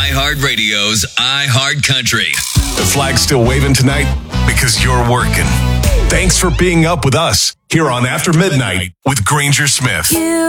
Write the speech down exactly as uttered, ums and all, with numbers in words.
iHeartRadio's iHeartCountry. The flag's still waving tonight because you're working. Thanks for being up with us here on After Midnight with Granger Smith. You